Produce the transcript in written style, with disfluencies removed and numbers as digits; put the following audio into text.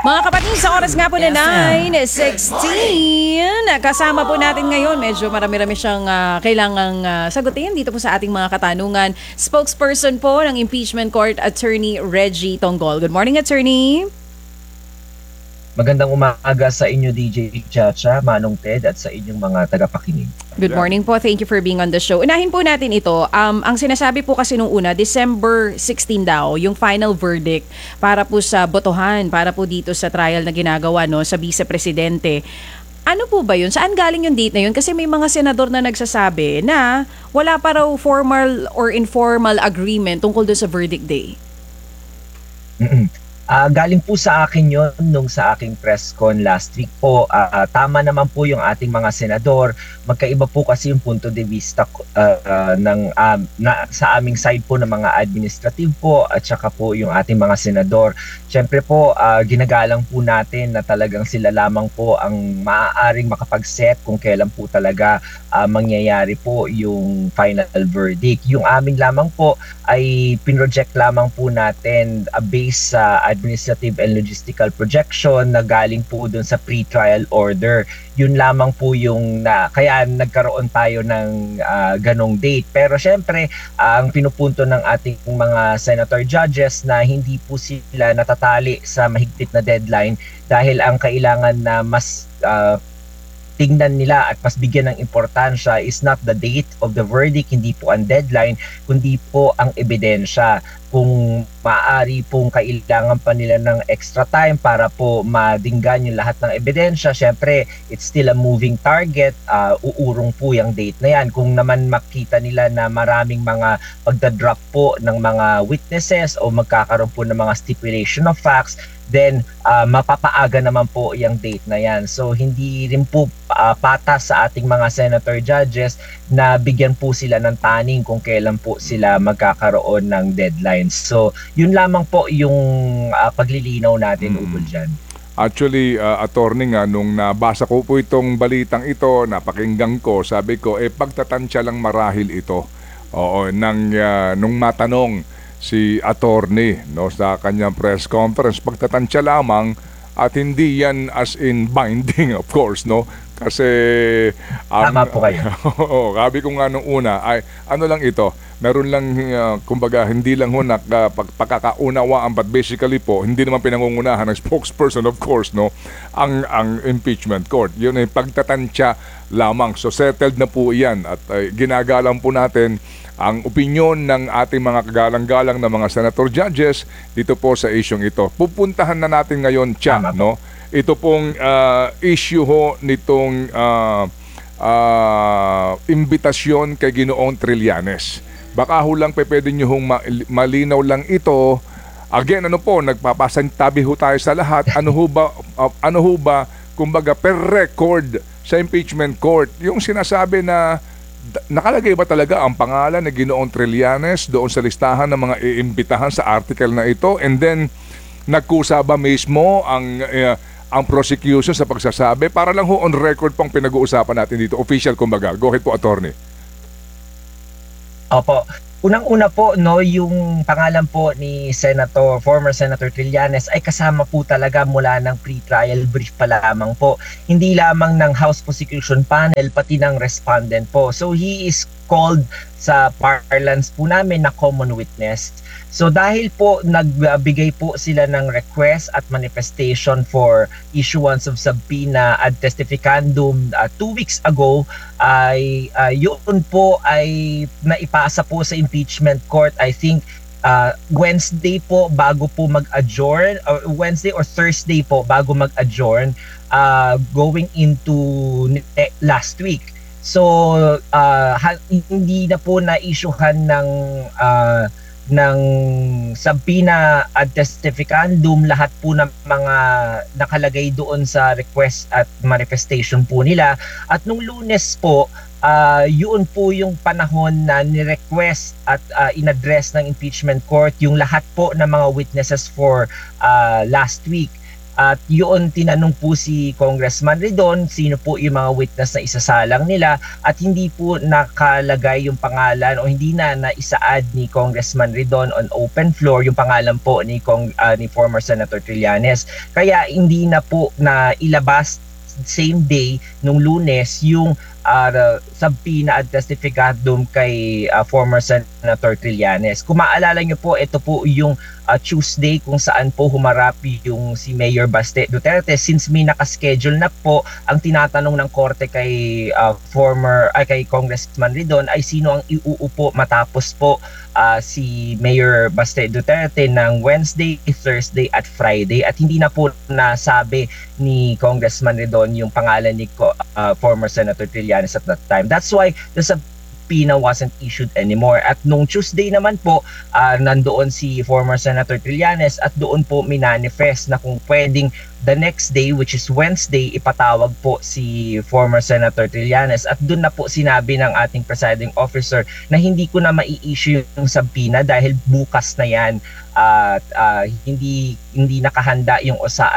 Mga kapatid, sa oras nga po na 9:16, kasama po natin ngayon, medyo marami-rami siyang kailangang sagutin dito po sa ating mga katanungan. Spokesperson po ng Impeachment Court, Attorney Reggie Tonggol. Good morning, Attorney. Magandang umaga sa inyo, DJ Chacha, Manong Ted, at sa inyong mga tagapakinig. Good morning po. Thank you for being on the show. Unahin po natin ito. Ang sinasabi po kasi nung una, December 16 daw, yung final verdict para po sa botohan, para po dito sa trial na ginagawa sa vice-presidente. Ano po ba yun? Saan galing yung date na yun? Kasi may mga senador na nagsasabi na wala pa raw formal or informal agreement tungkol doon sa verdict day. Galing po sa akin yon nung sa aking press con last week po. Tama naman po yung ating mga senador. Magkaiba po kasi yung punto de vista sa aming side po ng mga administrative po at saka po yung ating mga senador. Siyempre po, ginagalang po natin na talagang sila lamang po ang maaaring makapag-set kung kailan po talaga mangyayari po yung final verdict. Yung amin lamang po ay pinroject lamang po natin based sa administrative and logistical projection na galing po dun sa pre-trial order. Yun lamang po yung kaya nagkaroon tayo ng ganong date. Pero syempre, ang pinupunto ng ating mga senator judges na hindi po sila natatali sa mahigpit na deadline dahil ang kailangan na mas tingnan nila at mas bigyan ng importansya is not the date of the verdict, hindi po ang deadline, kundi po ang ebidensya. Kung maaari pong kailangan pa nila ng extra time para po madinggan yung lahat ng ebidensya, syempre it's still a moving target, uurong po yung date na yan. Kung naman makita nila na maraming mga pagdadrop po ng mga witnesses o magkakaroon po ng mga stipulation of facts, then mapapaaga naman po yung date na yan. So hindi rin po patas sa ating mga senator judges na bigyan po sila ng taning kung kailan po sila magkakaroon ng deadline. So yun lamang po yung paglilinaw natin ukol dyan. Actually, attorney nga, nung nabasa ko po itong balitang ito, napakinggan ko, sabi ko, pagtatansya lang marahil ito. Oo, nung matanong si attorney sa kanyang press conference, pagtatansya lamang at hindi yan as in binding, of course, kasi tama po kayo. Sabi ko nga nung una ay ano lang ito, meron lang kumbaga hindi lang pagkakaunawaan, but basically po hindi naman pinangungunahan ng spokesperson, of course, ang impeachment court. Yun ay pagtatansya lamang. So settled na po yan at ginagalang po natin ang opinyon ng ating mga kagalang-galang na mga senator judges dito po sa isyong ito. Pupuntahan na natin ngayon, ito pong issue nitong imbitasyon kay Ginoong Trillanes. Baka lang pwede nyo malinaw lang ito. Again, nagpapasantabi tayo sa lahat. Ano ho ba, kumbaga per record sa impeachment court, yung sinasabi na nakalagay ba talaga ang pangalan ni Ginoong Trillanes doon sa listahan ng mga iimbitahan sa article na ito? And then, nagkusa ba mismo ang prosecution sa pagsasabi? Para lang on record pang pinag-uusapan natin dito. Official, kumbaga. Go ahead po, attorney. Opo. Unang-una po, yung pangalan po ni former Senator Trillanes ay kasama po talaga mula ng pre-trial brief pa lamang po. Hindi lamang ng House Prosecution Panel, pati ng respondent po. So he is called sa parlance po namin na common witness. So dahil po nagbigay po sila ng request at manifestation for issuance of subpoena ad testificandum 2 weeks ago, ay yun po ay naipasa po sa impeachment court, I think Wednesday po bago po mag-adjourn, or Wednesday or Thursday po bago mag-adjourn, going into last week. So hindi na po na-issuehan ng subpoena ad testificandum lahat po ng mga nakalagay doon sa request at manifestation po nila. At nung Lunes po, yun po yung panahon na ni-request at in-address ng impeachment court yung lahat po ng mga witnesses for last week. At yun, tinanong po si Congressman Ridon sino po yung mga witness na isasalang nila at hindi po nakalagay yung pangalan o hindi na naisaad ni Congressman Ridon on open floor yung pangalan po ni former Senator Trillanes. Kaya hindi na po na ilabas same day nung Lunes yung subpoena ad testificandum kay former Senator Trillanes. Kung maalala nyo po, ito po yung Tuesday kung saan po humarap yung si Mayor Baste Duterte. Since may nakaschedule na po, ang tinatanong ng korte kay kay Congressman Ridon ay sino ang iuupo matapos po si Mayor Baste Duterte ng Wednesday, Thursday at Friday, at hindi na po nasabi ni Congressman Ridon yung pangalan ni former Senator Trillanes at that time. That's why the subpoena wasn't issued anymore. At nung Tuesday naman po, nandoon si former Senator Trillanes at doon po minanifest na kung pwedeng the next day, which is Wednesday, ipatawag po si former Senator Trillanes. At doon na po sinabi ng ating presiding officer na hindi ko na mai-issue yung subpoena dahil bukas na yan at hindi nakahanda yung osaan